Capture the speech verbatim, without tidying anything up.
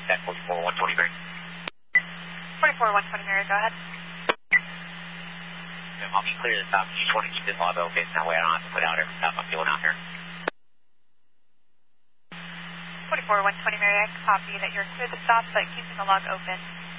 That forty-four one twenty Mary. forty-four one twenty Mary, go ahead. Yeah, I'll be clear this stop. You just want to keep this log open. That way I don't have to put out every stop I'm doing out here. forty-four one twenty Mary, I copy that you're clear the stop, but keeping the log open.